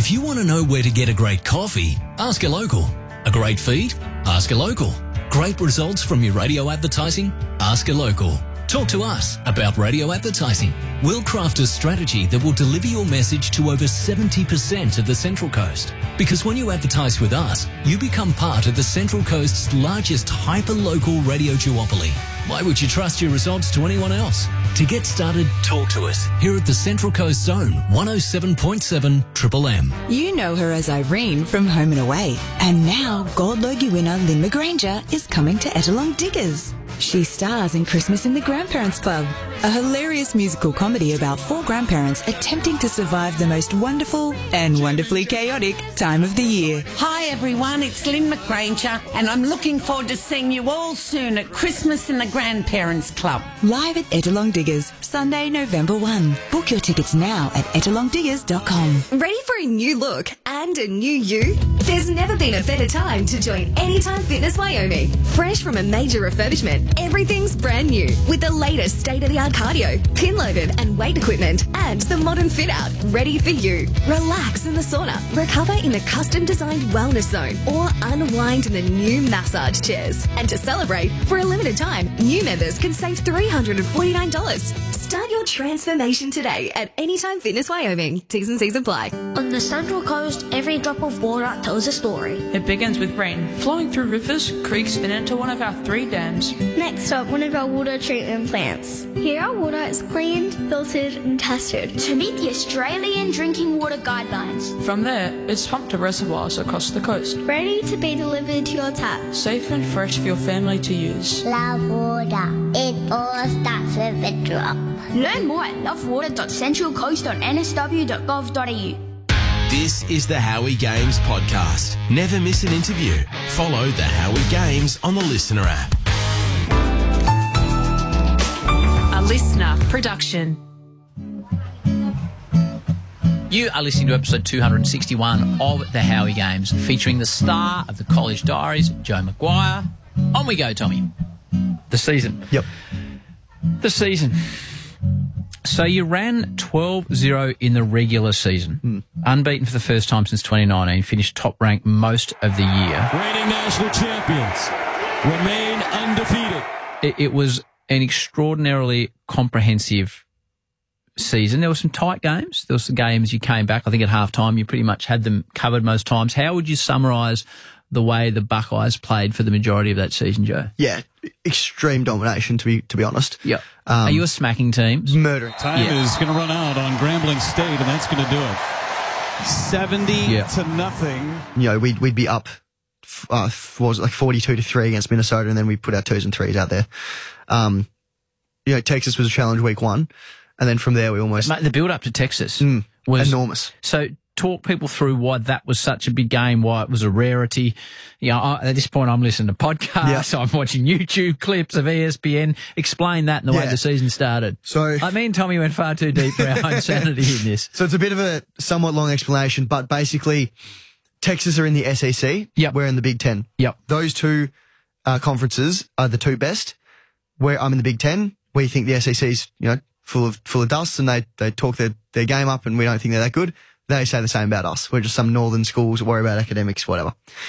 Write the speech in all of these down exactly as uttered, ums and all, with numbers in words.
If you want to know where to get a great coffee, ask a local. A great feed? Ask a local. Great results from your radio advertising? Ask a local. Talk to us about radio advertising. We'll craft a strategy that will deliver your message to over seventy percent of the Central Coast. Because when you advertise with us, you become part of the Central Coast's largest hyper-local radio duopoly. Why would you trust your results to anyone else? To get started, talk to us here at the Central Coast Zone, one oh seven point seven Triple M. You know her as Irene from Home and Away. And now Gold Logie winner Lynn McGranger is coming to Ettalong Diggers. She stars in Christmas in the Grandparents Club, a hilarious musical comedy about four grandparents attempting to survive the most wonderful and wonderfully chaotic time of the year. Hi everyone, it's Lynn McGranger and I'm looking forward to seeing you all soon at Christmas in the Grandparents Club. Live at Ettalong Diggers, Sunday, November first. Book your tickets now at ettalong diggers dot com. Ready for a new look and a new you? There's never been a better time to join Anytime Fitness Wyoming. Fresh from a major refurbishment, everything's brand new with the latest state-of-the-art cardio, pin-loaded and weight equipment, and the modern fit-out ready for you. Relax in the sauna, recover in the custom-designed wellness zone, or unwind in the new massage chairs. And to celebrate, for a limited time, new members can save three hundred forty-nine dollars. Start your transformation today at Anytime Fitness Wyoming. T's and C's apply. On the Central Coast, every drop of water tells a story. It begins with rain, flowing through rivers, creeks, and into one of our three dams. Next up, one of our water treatment plants. Here our water is cleaned, filtered and tested to meet the Australian Drinking Water Guidelines. From there, it's pumped to reservoirs across the coast, ready to be delivered to your tap. Safe and fresh for your family to use. Love water. It all starts with a drop. Learn more at love water dot central coast dot n s w dot gov dot a u. This is the Howie Games podcast. Never miss an interview. Follow the Howie Games on the Listener app. A listener production. You are listening to episode two hundred sixty-one of the Howie Games, featuring the star of the College Diaries, Joe Maguire. On we go, Tommy. The season. Yep. The season. So you ran twelve zero in the regular season, mm. unbeaten for the first time since twenty nineteen, finished top ranked most of the year. Reigning national champions remain undefeated. It, it was an extraordinarily comprehensive season. There were some tight games. There were some games you came back, I think at halftime you pretty much had them covered most times. How would you summarise the way the Buckeyes played for the majority of that season, Joe? Yeah, extreme domination, to be to be honest. Yep. Um, Are you a smacking teams? Murdering. Time yeah. is going to run out on Grambling State, and that's going to do it. seventy yeah. to nothing. You know, we'd, we'd be up, uh, what was it, like forty-two to three against Minnesota, and then we put our twos and threes out there. Um, you know, Texas was a challenge week one, and then from there we almost... Mate, the build-up to Texas mm, was... enormous. So... Talk people through why that was such a big game, why it was a rarity. You know, I, at this point, I'm listening to podcasts, yeah. I'm watching YouTube clips of E S P N. Explain that and the yeah. way the season started. So, I mean, Tommy went far too deep for our own sanity in this. So it's a bit of a somewhat long explanation, but basically, Texas are in the S E C. Yep. We're in the Big Ten. Yep. Those two uh, conferences are the two best. Where I'm in the Big Ten, we think the S E C's, you know, full of full of dust, and they they talk their their game up, and we don't think they're that good. They say the same about us. We're just some northern schools that worry about academics, whatever.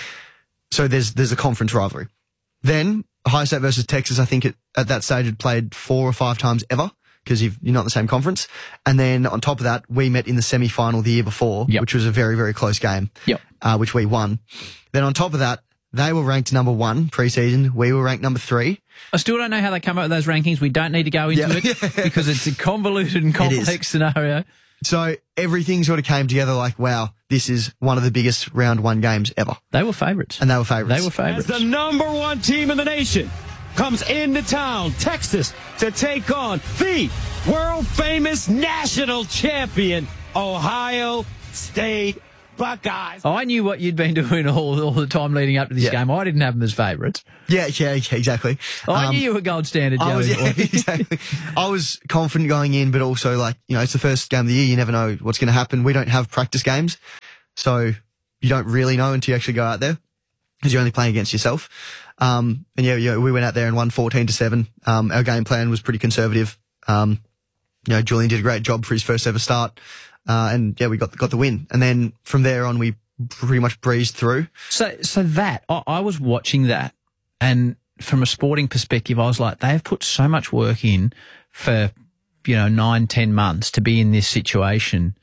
So there's there's a conference rivalry. Then Ohio State versus Texas, I think it, at that stage had played four or five times ever because you're not in the same conference. And then on top of that, we met in the semi-final the year before, yep. which was a very, very close game, yep. uh, which we won. Then on top of that, they were ranked number one pre-season. We were ranked number three. I still don't know how they come up with those rankings. We don't need to go into yeah. it because it's a convoluted and complex scenario. So everything sort of came together like, wow, this is one of the biggest round one games ever. They were favourites. And they were favourites. They were favourites. As the number one team in the nation comes into town, Texas, to take on the world-famous national champion, Ohio State Buckeyes. I knew what you'd been doing all, all the time leading up to this yeah. game. I didn't have them as favourites. Yeah, yeah, exactly. I um, knew you were gold standard, Joey. I was, yeah, exactly. I was confident going in, but also like, you know, it's the first game of the year. You never know what's going to happen. We don't have practice games, so you don't really know until you actually go out there because you're only playing against yourself. Um, and yeah, yeah, we went out there and won fourteen to seven. Um, our game plan was pretty conservative. Um, you know, Julian did a great job for his first ever start. Uh, and yeah, we got got the win. And then from there on, we pretty much breezed through. So, so that I, I was watching that, and from a sporting perspective, I was like, they have put so much work in for, you know, nine, ten months to be in this situation.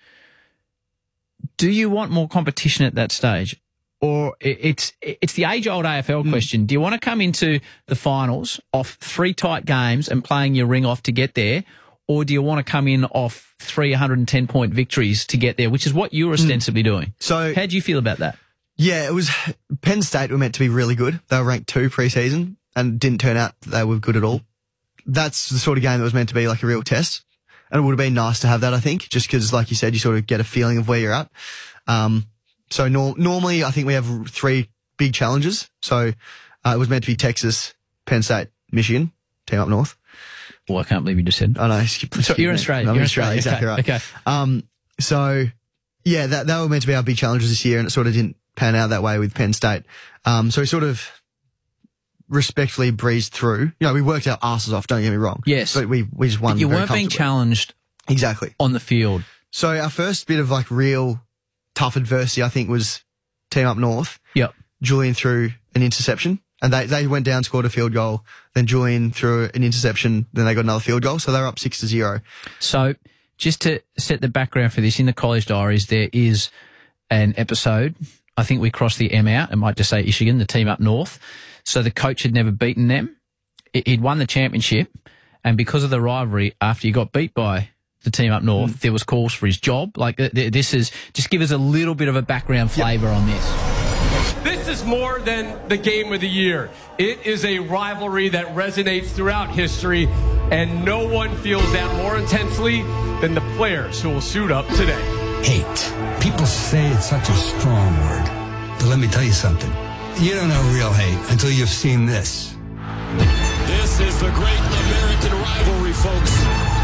Do you want more competition at that stage? Or it's it's the age-old A F L question. Mm. Do you want to come into the finals off three tight games and playing your ring off to get there, or do you want to come in off three one hundred ten point victories to get there, which is what you were ostensibly mm. doing? So, how do you feel about that? Yeah, it was Penn State were meant to be really good. They were ranked two pre-season and didn't turn out they were good at all. That's the sort of game that was meant to be like a real test, and it would have been nice to have that, I think, just because, like you said, you sort of get a feeling of where you're at. Um, So nor- normally I think we have three big challenges. So uh, it was meant to be Texas, Penn State, Michigan, team up north. Well, I can't believe you just said. I know. So you're in Australia. I'm you're in Australia, Australia. exactly okay. right. Okay. Um, so yeah, that, that were meant to be our big challenges this year, and it sort of didn't pan out that way with Penn State. Um, so we sort of respectfully breezed through. You know, we worked our asses off, don't get me wrong. Yes. But we, we just won. But you very weren't being comfortably. challenged Exactly. on the field. So our first bit of like real tough adversity, I think, was team up north. Yep. Julian threw an interception, and they, they went down, scored a field goal. Then Julian threw an interception. Then they got another field goal. So they were up six to zero. So just to set the background for this, in the College Diaries, there is an episode. I think we crossed the M out. It might just say Michigan, the team up north. So the coach had never beaten them. He'd won the championship. And because of the rivalry, after you got beat by the team up north, mm. there was calls for his job. Like, this is, just give us a little bit of a background flavour yep. on this. This is more than the game of the year. It is a rivalry that resonates throughout history, and no one feels that more intensely than the players who will suit up today. Hate. People say it's such a strong word. But let me tell you something. You don't know real hate until you've seen this. This is the great American rivalry, folks.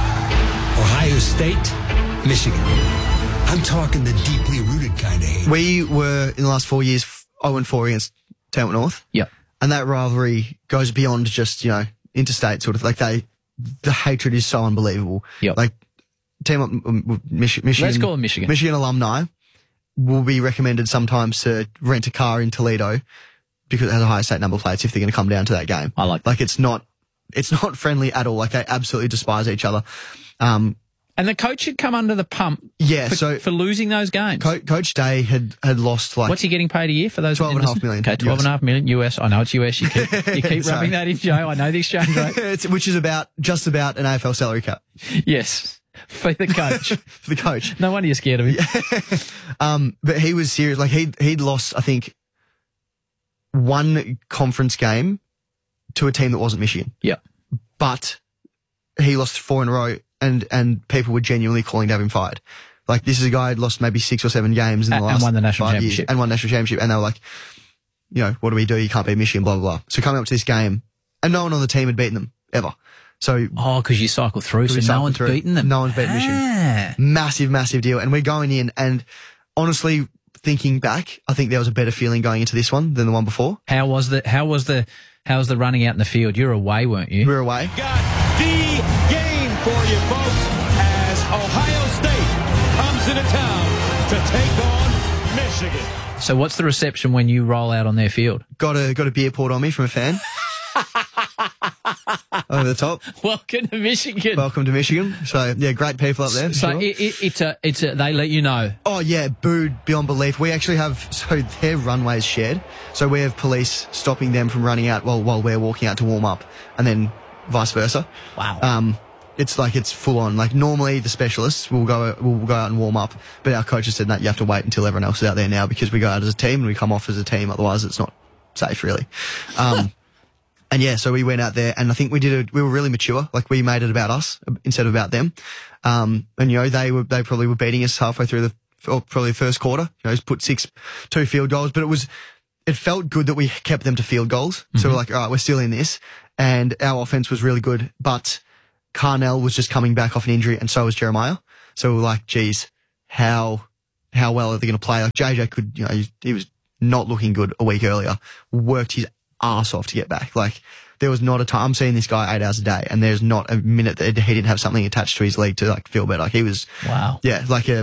Ohio State, Michigan. I'm talking the deeply rooted kind of hate. We were, in the last four years, oh and four against Team Up North. Yep. And that rivalry goes beyond just, you know, interstate sort of. Like, they, the hatred is so unbelievable. Yep. Like, Team Up um, Mich- Michigan. Let's call them Michigan. Michigan alumni will be recommended sometimes to rent a car in Toledo because it has a higher state number of plates if they're going to come down to that game. I like that. Like, it's not, it's not friendly at all. Like, they absolutely despise each other. Um, and the coach had come under the pump yeah, for, so for losing those games. Co- Coach Day had, had lost like... What's he getting paid a year for those? twelve and a half million. Okay, twelve and a half million U S. I know it's U S. You keep, you keep rubbing that in, Joe. I know the exchange rate. it's, which is about, just about an A F L salary cap. Yes. For the coach. For the coach. No wonder you're scared of him. Yeah. um, but he was serious. Like, he'd, he'd lost, I think, one conference game to a team that wasn't Michigan. Yeah. But he lost four in a row. And and people were genuinely calling to have him fired. Like, this is a guy who'd lost maybe six or seven games in the and, last and won the national five championship. years, and won national championship. And they were like, you know, what do we do? You can't beat Michigan, blah, blah, blah. So coming up to this game, and no one on the team had beaten them, ever. So Oh, because you cycle through, so no one's through. beaten them. No one's beaten ah. Michigan. Massive, massive deal. And we're going in, and honestly, thinking back, I think there was a better feeling going into this one than the one before. How was the, how was the, how was the running out in the field? You're away, weren't you? We were away. Got the game for you, folks. Ohio State comes into town to take on Michigan. So what's the reception when you roll out on their field? Got a got a beer poured on me from a fan. Over the top. Welcome to Michigan. Welcome to Michigan. So, yeah, great people up there. So sure. it, it, it's a, it's a, they let you know. Oh, yeah, booed beyond belief. We actually have, so their runway's shared. So we have police stopping them from running out while, while we're walking out to warm up, and then vice versa. Wow. Um, It's like, it's full on. Like, normally the specialists will go will go out and warm up, but our coaches said that you have to wait until everyone else is out there now, because we go out as a team and we come off as a team. Otherwise, it's not safe, really. Um, and yeah, so we went out there, and I think we did. A, we were really mature. Like, we made it about us instead of about them. Um, and you know, they were they probably were beating us halfway through the or probably the first quarter. You know, put six two field goals, but it was it felt good that we kept them to field goals. Mm-hmm. So we're like, all right, we're still in this, and our offense was really good, but Carnell was just coming back off an injury, and so was Jeremiah. So we're like, geez, how how well are they going to play? Like, J J could, you know, he, he was not looking good a week earlier. Worked his ass off to get back. Like, there was not a time. I'm seeing this guy eight hours a day, and there's not a minute that he didn't have something attached to his leg to like feel better. Like, he was, wow, yeah, like a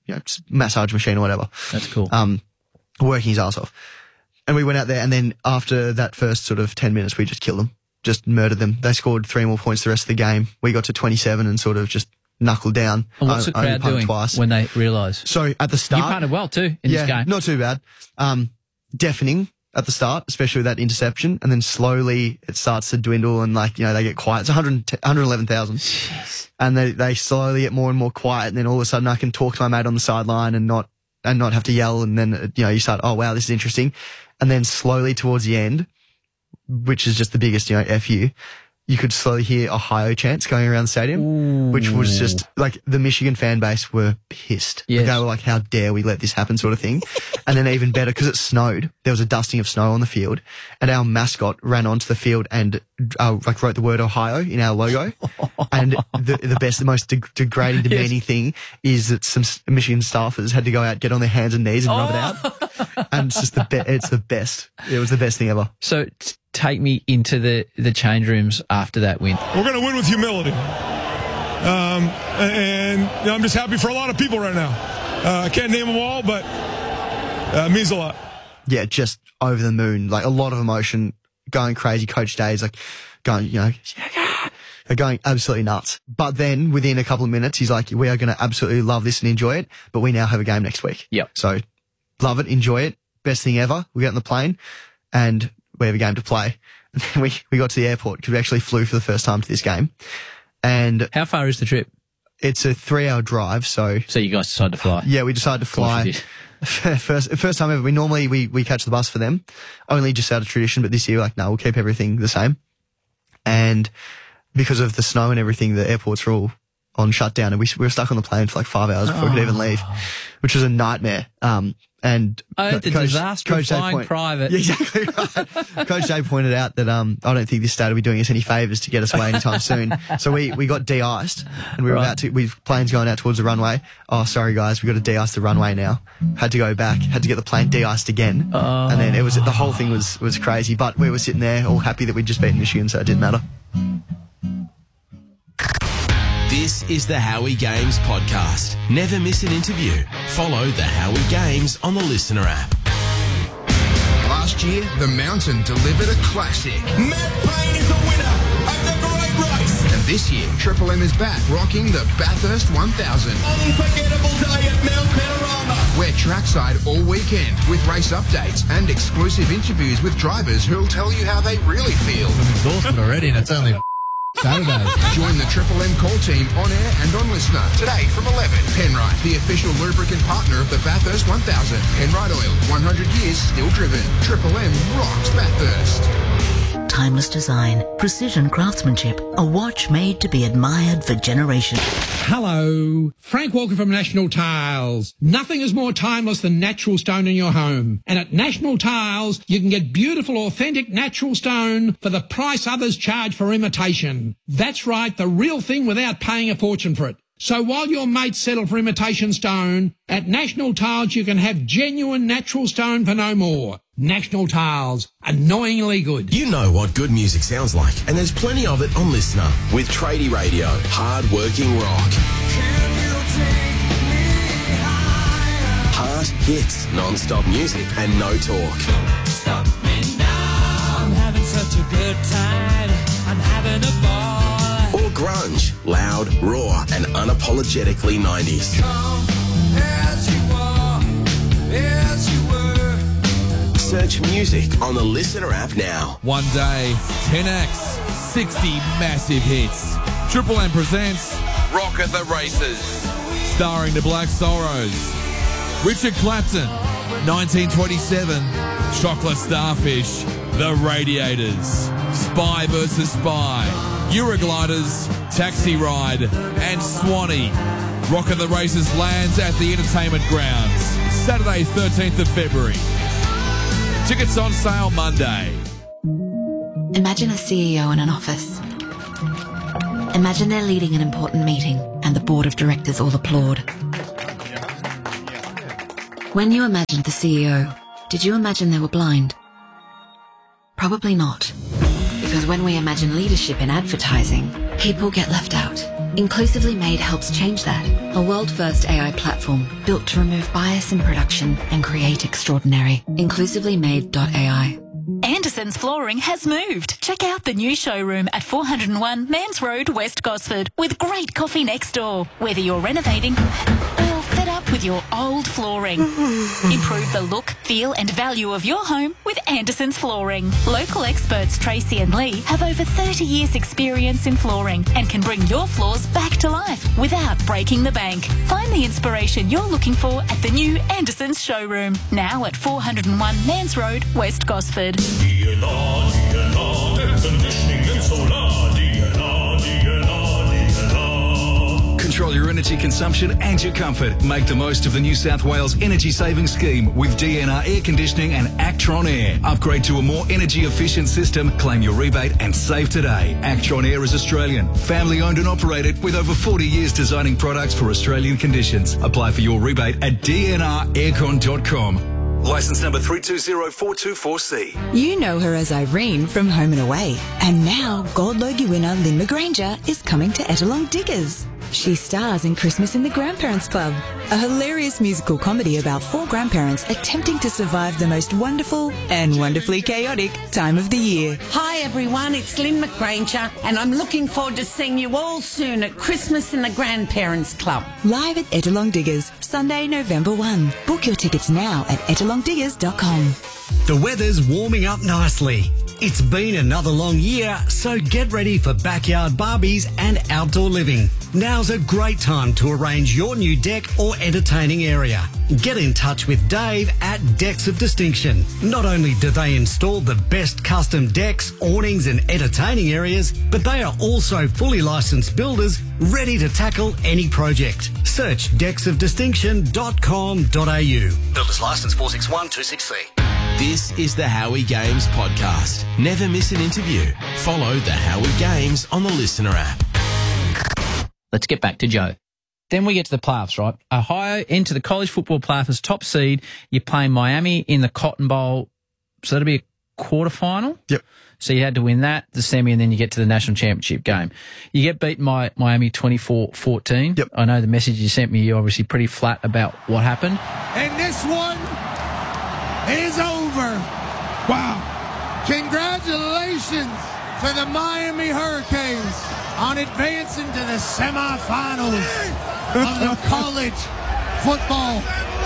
you know, massage machine or whatever. That's cool. Um, working his ass off. And we went out there, and then after that first sort of ten minutes, we just killed them, just murdered them. They scored three more points the rest of the game. We got to twenty-seven and sort of just knuckled down. And what's the crowd doing twice. when they realise? So at the start, you punted well too in yeah, this game. Not too bad. Um, deafening at the start, especially with that interception, and then slowly it starts to dwindle, and like you know they get quiet. It's one hundred, one hundred eleven thousand, and they they slowly get more and more quiet, and then all of a sudden I can talk to my mate on the sideline and not and not have to yell, and then you know you start, oh wow, this is interesting. And then slowly towards the end, which is just the biggest, you know, F you, you could slowly hear Ohio chants going around the stadium, Ooh. which was just like the Michigan fan base were pissed. Yes. They were like, how dare we let this happen sort of thing. And then even better, because it snowed, there was a dusting of snow on the field, and our mascot ran onto the field and uh, like wrote the word Ohio in our logo. And the the best, the most de- degrading, demeaning yes. thing is that some Michigan staffers had to go out, get on their hands and knees and oh. rub it out. And it's just the be- it's the best. It was the best thing ever. So t- take me into the, the change rooms after that win. We're going to win with humility. Um, and you know, I'm just happy for a lot of people right now. Uh, I can't name them all, but uh, it means a lot. Yeah, just over the moon. Like a lot of emotion, going crazy. Coach Day's like going, you know, they're going absolutely nuts. But then within a couple of minutes, he's like, we are going to absolutely love this and enjoy it, but we now have a game next week. Yep. So love it, enjoy it. Best thing ever. We get on the plane and we have a game to play. And then we, we got to the airport because we actually flew for the first time to this game. And how far is the trip? It's a three hour drive. So, so you guys decided to fly? Yeah, we decided to fly. First, first time ever. We normally, we, we catch the bus for them, only just out of tradition. But this year, like, no, we'll keep everything the same. And because of the snow and everything, the airports were all on shutdown, and we, we were stuck on the plane for like five hours before oh. we could even leave, which was a nightmare. Um, and oh, Co- the Coach, disaster Coach of flying point, private. Yeah, exactly right. Coach Day pointed out that um, I don't think this state will be doing us any favours to get us away anytime soon. So we, we got de-iced, and we were right. about to, we planes going out towards the runway. Oh, sorry guys, we got to de-ice the runway now. Had to go back, had to get the plane de-iced again, oh. and then it was the whole thing was was crazy. But we were sitting there all happy that we'd just beaten Michigan, so it didn't matter. This is the Howie Games podcast. Never miss an interview. Follow the Howie Games on the Listener app. Last year, the Mountain delivered a classic. Matt Payne is the winner of the Great Race. And this year, Triple M is back, rocking the Bathurst one thousand. Unforgettable day at Mount Panorama. We're trackside all weekend with race updates and exclusive interviews with drivers who'll tell you how they really feel. I'm exhausted already, and it's only Saturday. Join the Triple M call team on air and on Listener today from eleven. Penrite, the official lubricant partner of the Bathurst one thousand. Penrite Oil, one hundred years still driven. Triple M rocks Bathurst. Timeless design, precision craftsmanship, a watch made to be admired for generations. Hello, Frank Walker from National Tiles. Nothing is more timeless than natural stone in your home. And at National Tiles, you can get beautiful, authentic natural stone for the price others charge for imitation. That's right, the real thing without paying a fortune for it. So while your mates settle for imitation stone, at National Tiles you can have genuine natural stone for no more. National Tiles, annoyingly good. You know what good music sounds like, and there's plenty of it on Listener with Tradie Radio, hard-working rock. Can you take me higher? Hard hits, non-stop music, and no talk. Stop me now. I'm having such a good time. I'm having a ball. Or grunge, loud, raw, and unapologetically nineties. Come as you are, as you were. Search music on the Listener app now. One day, ten acts, sixty massive hits. Triple M presents Rock at the Races. Starring the Black Sorrows, Richard Clapton, nineteen twenty-seven, Chocolate Starfish, The Radiators, Spy versus Spy, Eurogliders, Taxi Ride, and Swanee. Rock at the Races lands at the Entertainment Grounds, Saturday, thirteenth of February. Tickets on sale Monday. Imagine a C E O in an office. Imagine they're leading an important meeting and the board of directors all applaud. When you imagined the C E O, did you imagine they were blind? Probably not. Because when we imagine leadership in advertising, people get left out. Inclusively Made helps change that. A world-first A I platform built to remove bias in production and create extraordinary. inclusively made dot A I. Anderson's Flooring has moved. Check out the new showroom at four oh one Mans Road, West Gosford, with great coffee next door. Whether you're renovating or fed up with your old flooring, improve the look, feel and value of your home with Anderson's Flooring. Local experts Tracy and Lee have over thirty years experience in flooring and can bring your floors back to life without breaking the bank. Find the inspiration you're looking for at the new Anderson's showroom, now at four oh one Mans Road, West Gosford. D N R, D N R, air conditioning and solar. D N R, D N R, D N R. Control your energy consumption and your comfort. Make the most of the New South Wales Energy Saving Scheme with D N R Air Conditioning and Actron Air. Upgrade to a more energy efficient system, claim your rebate and save today. Actron Air is Australian, family owned and operated with over forty years designing products for Australian conditions. Apply for your rebate at d n r aircon dot com. Licence number three two zero four two four C. You know her as Irene from Home and Away. And now Gold Logie winner Lynn McGranger is coming to Ettalong Diggers. She stars in Christmas in the Grandparents Club, a hilarious musical comedy about four grandparents attempting to survive the most wonderful and wonderfully chaotic time of the year. Hi everyone, it's Lynn McGranger and I'm looking forward to seeing you all soon at Christmas in the Grandparents Club. Live at Ettalong Diggers, Sunday, November first. Book your tickets now at ettalong diggers dot com. The weather's warming up nicely. It's been another long year, so get ready for backyard barbies and outdoor living. Now's a great time to arrange your new deck or entertaining area. Get in touch with Dave at Decks of Distinction. Not only do they install the best custom decks, awnings and entertaining areas, but they are also fully licensed builders ready to tackle any project. Search decks of distinction dot com dot a u. Builders license four six one two six C. This is the Howie Games podcast. Never miss an interview. Follow the Howie Games on the Listener app. Let's get back to Joe. Then we get to the playoffs, right? Ohio enter the college football playoffs as top seed. You're playing Miami in the Cotton Bowl. So that'll be a quarterfinal? Yep. So you had to win that, the semi, and then you get to the national championship game. You get beaten by Miami twenty-four fourteen. Yep. I know the message you sent me, you're obviously pretty flat about what happened. And this one is over. Wow. Congratulations to the Miami Hurricanes on advancing to the semifinals of the college football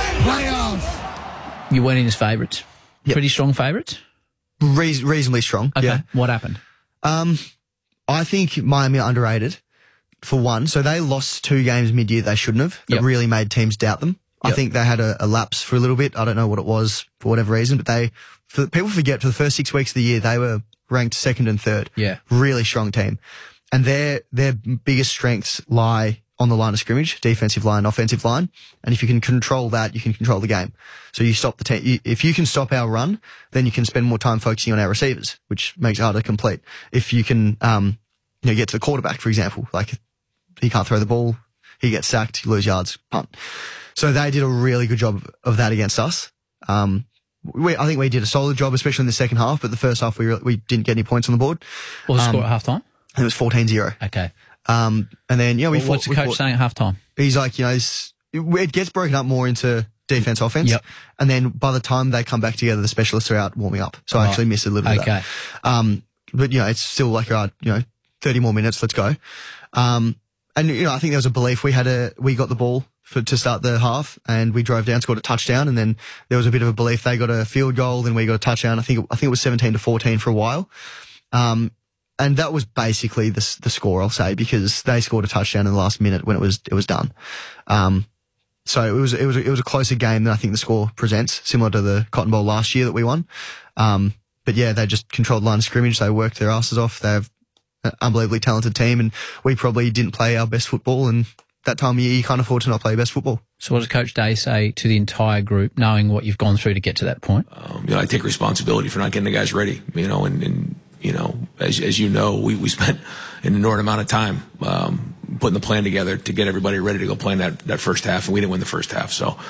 playoffs. You went in as favourites. Yep. Pretty strong favourites? Re- reasonably strong. Okay. Yeah. What happened? Um, I think Miami are underrated, for one. So they lost two games mid-year they shouldn't have. That Yep. really made teams doubt them. Yep. I think they had a, a lapse for a little bit. I don't know what it was for whatever reason, but they, for, people forget for the first six weeks of the year, they were ranked second and third. Yeah. Really strong team. And their, their biggest strengths lie on the line of scrimmage, defensive line, offensive line. And if you can control that, you can control the game. So you stop the team. If you can stop our run, then you can spend more time focusing on our receivers, which makes it harder to complete. If you can, um, you know, get to the quarterback, for example, like he can't throw the ball, he gets sacked, you lose yards, punt. So they did a really good job of that against us. Um, we, I think we did a solid job, especially in the second half, but the first half we re- we didn't get any points on the board. What was the um, score at half time? It was fourteen zero. Okay. Um, and then, you know, we well, fought, what's the we coach fought, saying at half time? He's like, you know, it's, it gets broken up more into defense, offense. Yep. And then by the time they come back together, the specialists are out warming up. So I Right. actually missed a little bit Okay. of that. Um, but, you know, it's still like, uh, you know, thirty more minutes, let's go. Um, and, you know, I think there was a belief we had a, we got the ball for, to start the half and we drove down, scored a touchdown. And then there was a bit of a belief they got a field goal, then we got a touchdown. I think, I think it was seventeen to fourteen for a while. Um, and that was basically the, the score, I'll say, because they scored a touchdown in the last minute when it was, it was done. Um, so it was, it was, it was a closer game than I think the score presents, similar to the Cotton Bowl last year that we won. Um, but yeah, they just controlled the line of scrimmage. They worked their asses off. They have an unbelievably talented team and we probably didn't play our best football, and that time of year you can't afford to not play your best football. So what does Coach Day say to the entire group, knowing what you've gone through to get to that point? Um, you know, I take responsibility for not getting the guys ready, you know, and, and you know, as, as you know, we, we spent an inordinate amount of time um, putting the plan together to get everybody ready to go play in that, that first half, and we didn't win the first half. So,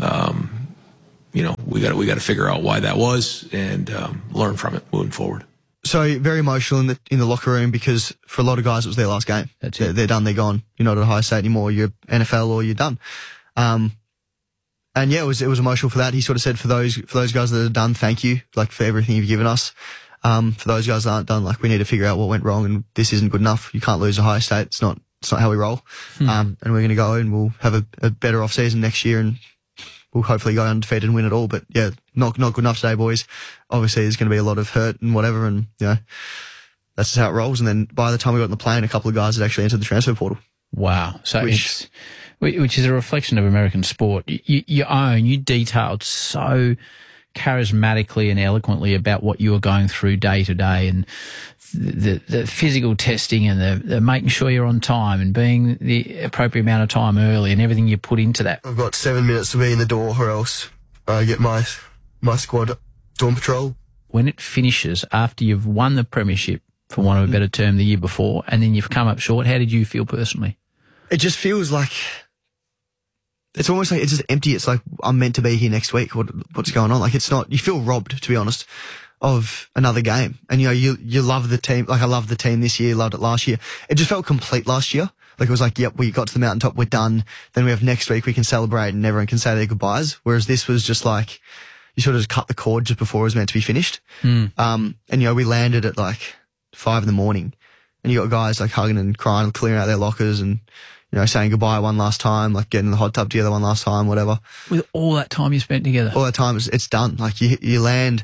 um, you know, we got we got to figure out why that was and um, learn from it moving forward. So very emotional in the in the locker room because for a lot of guys it was their last game. That's they're, it. they're done. They're gone. You're not at Ohio State anymore. You're N F L or you're done. Um, and yeah, it was it was emotional for that. He sort of said for those for those guys that are done, thank you, like for everything you've given us. Um, for those guys that aren't done, like we need to figure out what went wrong and this isn't good enough. You can't lose Ohio State. It's not it's not how we roll. Hmm. Um, and we're going to go and we'll have a, a better off season next year and we'll hopefully go undefeated and win it all. But yeah, not not good enough today, boys. Obviously, there's going to be a lot of hurt and whatever, and you know that's just how it rolls. And then by the time we got on the plane, a couple of guys had actually entered the transfer portal. Wow. So Which- it's, which is a reflection of American sport. You, you own, you detailed so charismatically and eloquently about what you were going through day to day and the, the physical testing and the, the making sure you're on time and being the appropriate amount of time early and everything you put into that. I've got seven minutes to be in the door or else I get my my squad dawn patrol. When it finishes after you've won the premiership, for want of a better term, the year before, and then you've come up short, how did you feel personally? It just feels like it's almost like it's just empty. It's like I'm meant to be here next week. What what's going on? Like it's not. You feel robbed, to be honest, of another game. And you know, you you love the team. Like I love the team this year. Loved it last year. It just felt complete last year. Like it was like, yep, we got to the mountaintop. We're done. Then we have next week. We can celebrate and everyone can say their goodbyes. Whereas this was just like you sort of just cut the cord just before it was meant to be finished. Mm. Um, and you know, we landed at like five in the morning, and you got guys like hugging and crying, clearing out their lockers, and you know, saying goodbye one last time, like getting in the hot tub together one last time, whatever. With all that time you spent together, all that time, it's, it's done. Like you, you land.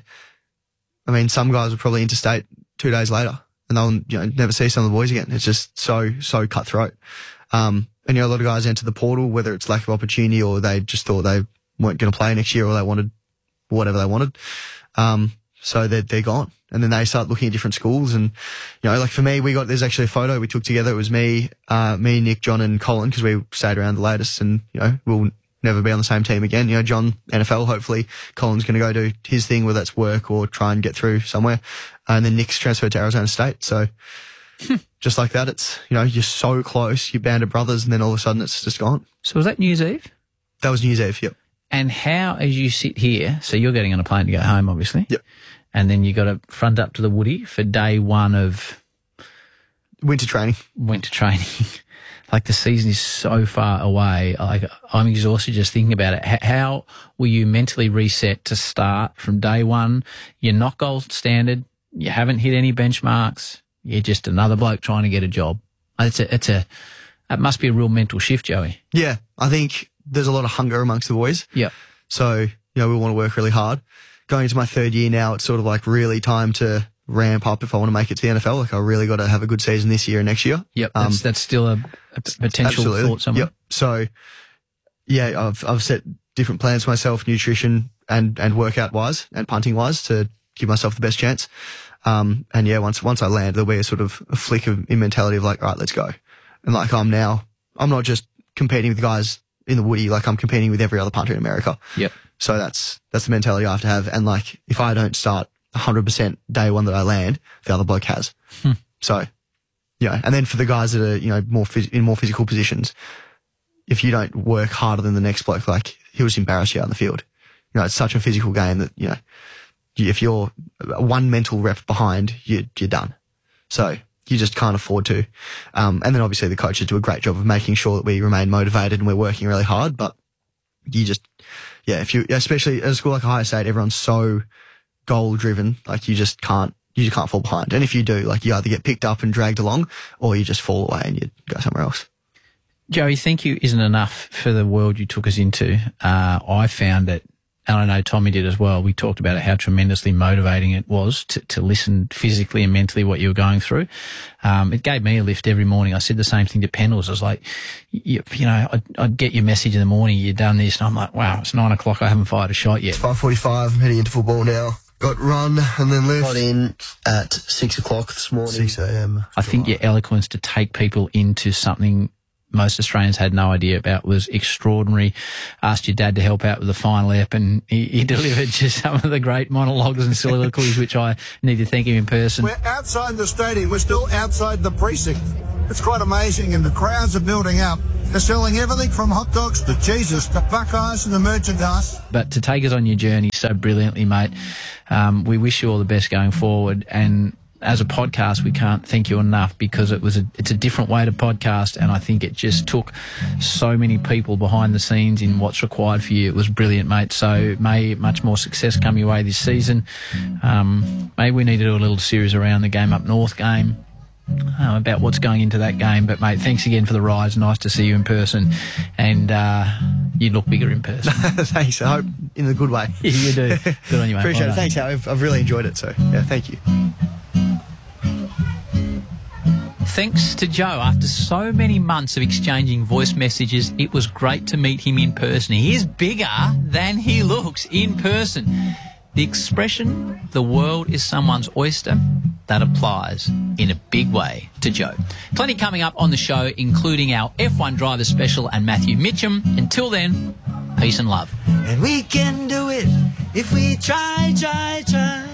I mean, some guys were probably interstate two days later, and they'll you know never see some of the boys again. It's just so so cutthroat. Um, and you know, a lot of guys enter the portal, whether it's lack of opportunity or they just thought they weren't going to play next year or they wanted whatever they wanted. Um, so they're, they're gone. And then they start looking at different schools. And, you know, like for me, we got, there's actually a photo we took together. It was me, uh, me, Nick, John and Colin, because we stayed around the latest and, you know, we'll never be on the same team again. You know, John, N F L, hopefully. Colin's going to go do his thing, whether that's work or try and get through somewhere. And then Nick's transferred to Arizona State. So just like that, it's, you know, you're so close, you're band of brothers, and then all of a sudden it's just gone. So was that New Year's Eve? That was New Year's Eve, yep. And how, as you sit here, so you're getting on a plane to go home, obviously. Yep. And then you got to front up to the Woody for day one of winter training. Winter training. Like the season is so far away. Like I'm exhausted just thinking about it. H- how will you mentally reset to start from day one? You're not gold standard. You haven't hit any benchmarks. You're just another bloke trying to get a job. It's a, it's a, it must be a real mental shift, Joey. Yeah. I think there's a lot of hunger amongst the boys. Yep. So, you know, we want to work really hard. Going into my third year now, it's sort of like really time to ramp up if I want to make it to the N F L. Like I really got to have a good season this year and next year. Yep. That's, um, that's still a, a potential absolutely. thought somewhere. Yep. So, yeah, I've, I've set different plans for myself, nutrition and, and workout wise and punting wise to give myself the best chance. Um, and yeah, once, once I land, there'll be a sort of a flick of in mentality of like, all right, let's go. And like I'm now, I'm not just competing with the guys in the Woody, like I'm competing with every other punter in America. Yep. So that's, that's the mentality I have to have. And like, if I don't start one hundred percent day one that I land, the other bloke has. Hmm. So, yeah. And then for the guys that are, you know, more phys- in more physical positions, if you don't work harder than the next bloke, like he'll just embarrass you out in the field. You know, it's such a physical game that, you know, if you're one mental rep behind, you, you're done. So you just can't afford to. Um, and then obviously the coaches do a great job of making sure that we remain motivated and we're working really hard. But you just, yeah, if you, especially at a school like Ohio State, everyone's so goal driven, like you just can't, you just can't fall behind. And if you do, like you either get picked up and dragged along or you just fall away and you go somewhere else. Joey, thank you isn't enough for the world you took us into. Uh, I found it, and I know Tommy did as well. We talked about it, how tremendously motivating it was to, to listen physically and mentally what you were going through. Um, it gave me a lift every morning. I said the same thing to Pendles. I was like, you, you know, I'd, I'd get your message in the morning, you'd done this, and I'm like, wow, it's nine o'clock, I haven't fired a shot yet. It's five forty-five, I'm heading into football now. Got run and then left. Got in at six o'clock this morning. six a.m. I think your eloquence to take people into something most Australians had no idea about was extraordinary. Asked your dad to help out with the final ep, and he, he delivered just some of the great monologues and soliloquies, which I need to thank him in person. We're outside the stadium. We're still outside the precinct. It's quite amazing, and the crowds are building up. They're selling everything from hot dogs to cheeses to Buckeyes and the merchandise. But to take us on your journey so brilliantly, mate, um, we wish you all the best going forward. And as a podcast, we can't thank you enough, because it was a, it's a different way to podcast, and I think it just took so many people behind the scenes in what's required for you. It was brilliant, mate. So may much more success come your way this season. Um, maybe we need to do a little series around the Game Up North game, um, about what's going into that game. But, mate, thanks again for the rides. Nice to see you in person, and uh, you look bigger in person. Thanks. I hope in a good way. Yeah, you do. Good on you, mate. Appreciate Well it. done. Thanks, Hal. I've, I've really enjoyed it. So, yeah, thank you. Thanks to Joe. After so many months of exchanging voice messages, it was great to meet him in person. He is bigger than he looks in person. The expression, the world is someone's oyster, that applies in a big way to Joe. Plenty coming up on the show, including our F one driver special and Matthew Mitchum. Until then, peace and love. And we can do it if we try, try, try.